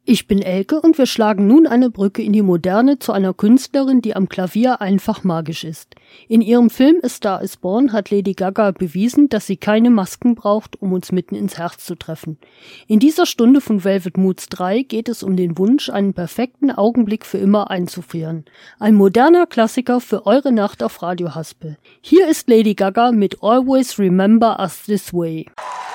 Ich bin Elke und wir schlagen nun eine Brücke in die Moderne zu einer Künstlerin, die am Klavier einfach magisch ist. In ihrem Film A Star is Born hat Lady Gaga bewiesen, dass sie keine Masken braucht, um uns mitten ins Herz zu treffen. In dieser Stunde von Velvet Moods 3 geht es um den Wunsch, einen perfekten Augenblick für immer einzufrieren. Ein moderner Klassiker für eure Nacht auf Radio Haspel. Hier ist Lady Gaga mit Always Remember Us This Way.